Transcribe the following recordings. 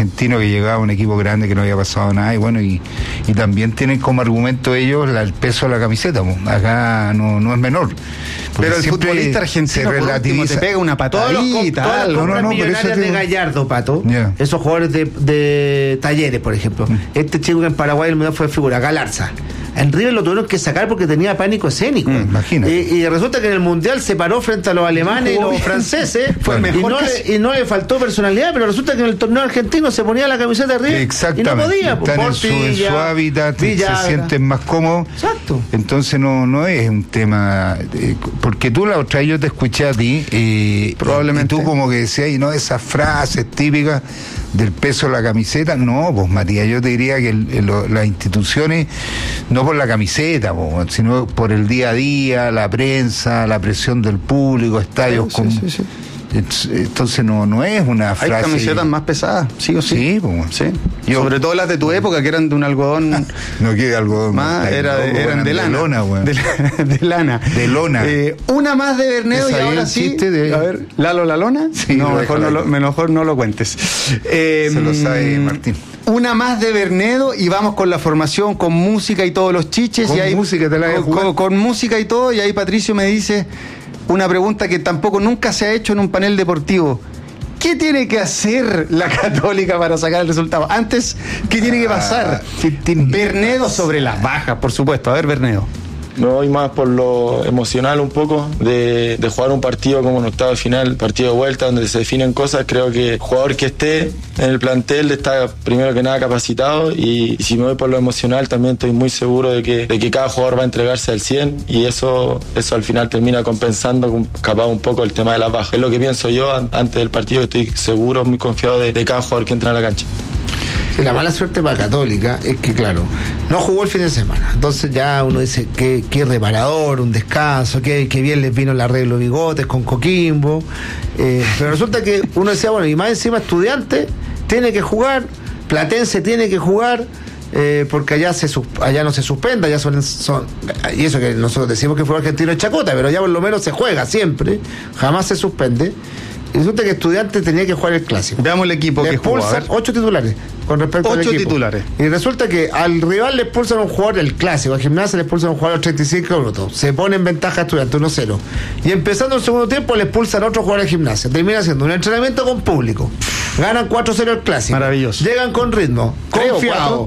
Argentino, que llegaba un equipo grande que no había pasado nada, y bueno, y también tienen como argumento ellos el peso de la camiseta, pues. Acá no es menor. Pero el futbolista argentino se relativiza, te pega una patadita, algo. No, millonarias de Gallardo, Pato. Yeah. Esos jugadores de Talleres, por ejemplo. Este chico que en Paraguay el mundial fue figura, Galarza. En River lo tuvieron que sacar porque tenía pánico escénico. Imagínate. Y resulta que en el mundial se paró frente a los alemanes y los franceses. Fue mejor y no le faltó personalidad, pero resulta que en el torneo argentino se ponía la camiseta de River. Exactamente. Y no podía. Están en su hábitat, Villagra, se sienten más cómodos. Exacto. Entonces no es un tema. Porque tú la otra vez yo te escuché a ti, probablemente tú como que decías, y no esas frases típicas del peso de la camiseta. No, pues Matías, yo te diría que las instituciones, no por la camiseta, sino por el día a día, la prensa, la presión del público, estadios con... Sí. Entonces no es una frase. Hay camisetas más pesadas, sí o sí. Sí, pues. Sí. Sobre todo las de tu época, que eran de un algodón. No quiere algodón. Más, eran de lana. De lona, güey. De lana. De lona. Una más de Bernedo y ahora sí. A ver, ¿Lalo la lona? Sí, no, mejor no lo cuentes. Se lo sabe Martín. Una más de Bernedo y vamos con la formación, con música y todos los chiches. Con y ahí, música te la voy a jugar. Con música y todo, y ahí Patricio me dice una pregunta que tampoco nunca se ha hecho en un panel deportivo. ¿Qué tiene que hacer la Católica para sacar el resultado? Antes, ¿qué tiene que pasar? Bernedo sobre las bajas, por supuesto. A ver, Bernedo. Me voy más por lo emocional un poco, de jugar un partido como un octavo de final, partido de vuelta, donde se definen cosas. Creo que el jugador que esté en el plantel está primero que nada capacitado, y si me voy por lo emocional también estoy muy seguro de que cada jugador va a entregarse al 100, y eso al final termina compensando capaz un poco el tema de las bajas. Es lo que pienso yo antes del partido, estoy seguro, muy confiado de cada jugador que entra a la cancha. La mala suerte para Católica es que, claro, no jugó el fin de semana. Entonces ya uno dice que reparador, un descanso, que bien les vino el arreglo de Bigotes con Coquimbo. Pero resulta que uno decía, bueno, y más encima Estudiantes tiene que jugar, Platense tiene que jugar, porque allá no se suspende, allá son y eso que nosotros decimos que fue argentino en Chacota, pero allá por lo menos se juega siempre, jamás se suspende. Y resulta que Estudiantes tenía que jugar el clásico. Veamos el equipo que jugó. 8 titulares con respecto al equipo. 8 titulares. Y resulta que al rival le expulsan a un jugador del clásico, al Gimnasia le expulsan a un jugador a los 35 minutos. Se pone en ventaja Estudiantes 1-0. Y empezando el segundo tiempo le expulsan a otro jugador del Gimnasia. Termina haciendo un entrenamiento con público. Ganan 4-0 el clásico. Maravilloso. Llegan con ritmo, confiado.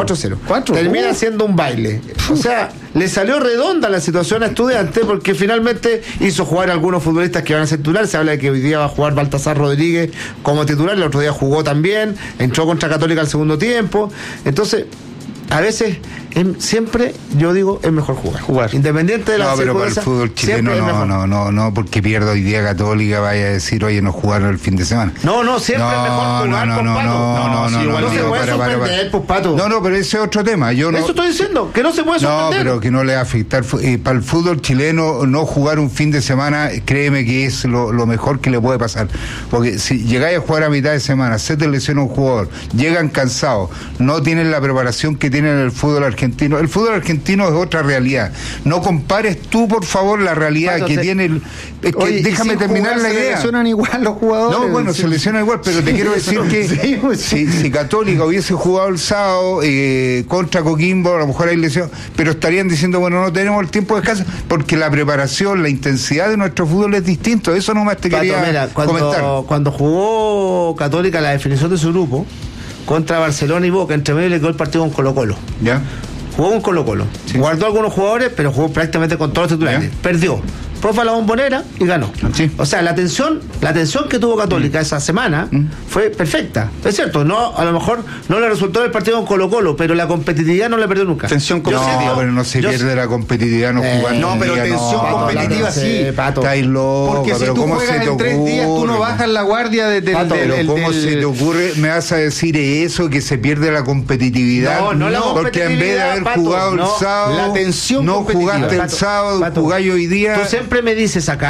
4-0. Termina haciendo un baile. O sea, le salió redonda la situación a Estudiantes, porque finalmente hizo jugar a algunos futbolistas que van a ser titulares. Se habla de que hoy día va a jugar Baltasar Rodríguez como titular, el otro día jugó también, entró contra Católica al segundo tiempo. Entonces, a veces, siempre yo digo, es mejor jugar. Independiente de la pero para el fútbol chileno no, porque pierda hoy día Católica vaya a decir, oye, no jugaron el fin de semana. No, siempre es mejor jugar con Pato. No se puede suspender, pues, Pato. No, pero ese es otro tema. Eso estoy diciendo, que no se puede suspender. No, pero que no le va a afectar. Para el fútbol chileno, no jugar un fin de semana, créeme que es lo mejor que le puede pasar. Porque si llegáis a jugar a mitad de semana, se te lesiona un jugador, llegan cansados, no tienen la preparación que tienen en el fútbol argentino. El fútbol argentino es otra realidad. No compares tú, por favor, la realidad que tiene déjame terminar la idea. Se lesionan igual los jugadores. No, bueno, se lesionan igual, pero te quiero decir que si Católica hubiese jugado el sábado contra Coquimbo, a lo mejor hay lesión, pero estarían diciendo, bueno, no tenemos el tiempo de descanso, porque la preparación, la intensidad de nuestro fútbol es distinto. Eso nomás te quería comentar. Cuando jugó Católica la definición de su grupo contra Barcelona y Boca, entre medio le quedó el partido con Colo-Colo. ¿Ya? Jugó con Colo-Colo. Sí. Guardó algunos jugadores, pero jugó prácticamente con todos los titulares. ¿Ya? Perdió. Fue a la Bombonera y ganó. Sí. O sea, la tensión que tuvo Católica esa semana fue perfecta. Es cierto, a lo mejor no le resultó el partido con Colo-Colo, pero la competitividad no la perdió nunca. Tensión competitiva. No, pero no se pierde la competitividad jugando. No, pero tensión competitiva sí. Pato. Estáis loco. Porque si tú juegas en 3 días, tú no bajas la guardia ¿Cómo se te ocurre? Me vas a decir eso, que se pierde la competitividad. No la competitividad. Porque en vez de haber jugado el sábado, la tensión no jugaste el sábado, jugáis hoy día. Tú siempre me dices acá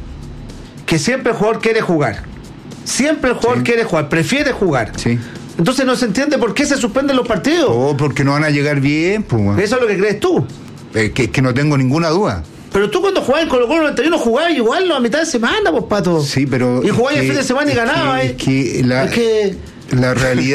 que siempre el jugador quiere jugar. Siempre el jugador quiere jugar, prefiere jugar. Sí. Entonces no se entiende por qué se suspenden los partidos. Porque no van a llegar bien. Pues. Eso es lo que crees tú. Que no tengo ninguna duda. Pero tú cuando jugabas en Colo-Colo 91 jugabas igual a mitad de semana, pues, Pato. Sí, pero... Y jugabas el fin de semana y ganabas. Es que la realidad...